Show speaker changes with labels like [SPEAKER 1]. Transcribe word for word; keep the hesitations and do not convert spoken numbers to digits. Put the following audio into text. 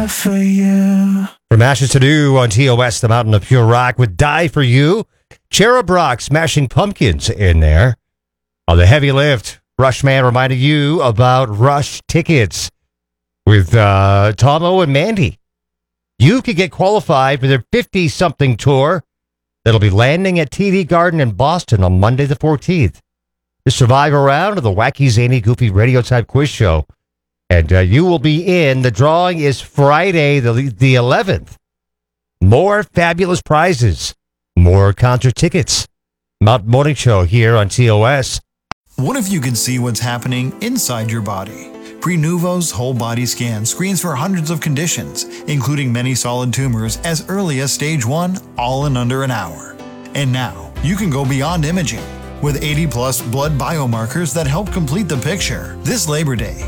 [SPEAKER 1] die for you.
[SPEAKER 2] From Ashes to New on T O S, the Mountain of Pure Rock with Die For You. Cherub Rock, Smashing Pumpkins in there. On the heavy lift, Rushman reminding you about Rush tickets with uh, Tomo and Mandy. You could get qualified for their fifty-something tour that'll be landing at T D Garden in Boston on Monday the fourteenth. The Survivor round of the wacky, zany, goofy radio type quiz show. And uh, you will be in. The drawing is Friday the, the eleventh. More fabulous prizes. More concert tickets. Mountain Morning Show here on T O S.
[SPEAKER 3] What if you could see what's happening inside your body? Prenuvo's whole body scan screens for hundreds of conditions, including many solid tumors as early as stage one, all in under an hour. And now, you can go beyond imaging with eighty plus blood biomarkers that help complete the picture. This Labor Day,